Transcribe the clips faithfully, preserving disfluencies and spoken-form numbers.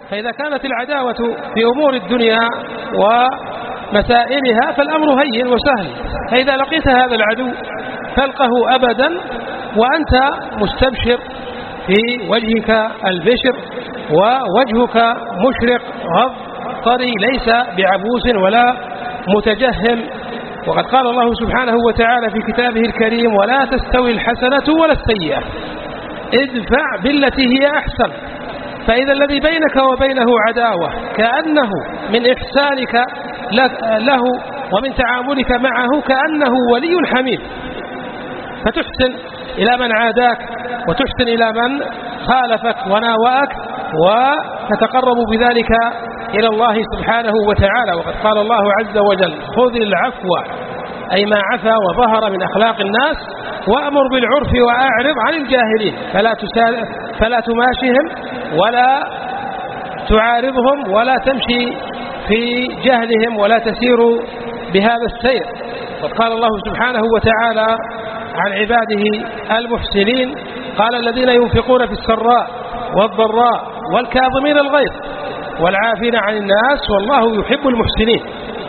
فإذا كانت العداوة في أمور الدنيا ومسائلها فالأمر هين وسهل، فإذا لقيت هذا العدو تلقه أبدا وأنت مستبشر في وجهك البشر ووجهك مشرق غض طري، ليس بعبوس ولا متجهم. وقد قال الله سبحانه وتعالى في كتابه الكريم: ولا تستوي الحسنة ولا السيئة ادفع بالتي هي أحسن. فإذا الذي بينك وبينه عداوة كأنه من إحسانك له ومن تعاملك معه كأنه ولي حميد، فتحسن إلى من عاداك وتحسن إلى من خالفك وناوأك، وتتقرب بذلك إلى الله سبحانه وتعالى. وقد قال الله عز وجل: خذ العفو، أي ما عفا وظهر من أخلاق الناس، وأمر بالعرف وأعرض عن الجاهلين، فلا, فلا تماشيهم ولا تعارضهم ولا تمشي في جهلهم ولا تسير بهذا السير. وقد قال الله سبحانه وتعالى عن عباده المحسنين: قال الذين ينفقون في السراء والضراء والكاظمين الغيظ والعافين عن الناس والله يحب المحسنين.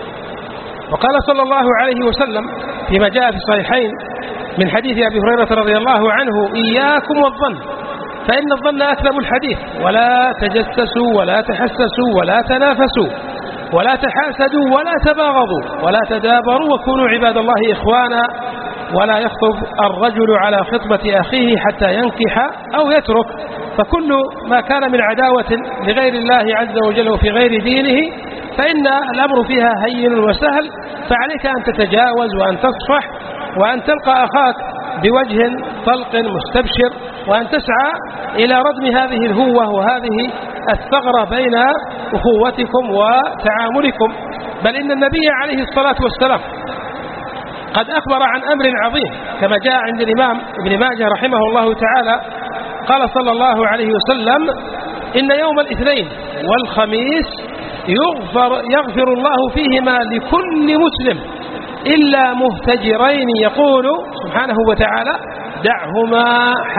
وقال صلى الله عليه وسلم فيما جاء في الصحيحين من حديث أبي هريرة رضي الله عنه: إياكم والظن فإن الظن أكذب الحديث، ولا تجسسوا ولا تحسسوا ولا تنافسوا ولا تحاسدوا ولا تباغضوا ولا تدابروا وكونوا عباد الله إخوانا، ولا يخطب الرجل على خطبة أخيه حتى ينكح أو يترك. فكل ما كان من عداوة لغير الله عز وجل وفي غير دينه فإن الأمر فيها هين وسهل، فعليك أن تتجاوز وأن تصفح وأن تلقى أخاك بوجه طلق مستبشر، وأن تسعى إلى ردم هذه الهوة وهذه الثغرة بين أخوتكم وتعاملكم. بل إن النبي عليه الصلاة والسلام قد أخبر عن أمر عظيم كما جاء عند الإمام ابن ماجه رحمه الله تعالى، قال صلى الله عليه وسلم: إن يوم الاثنين والخميس يغفر, يغفر الله فيهما لكل مسلم إلا مهتجرين، يقول سبحانه وتعالى: دعهما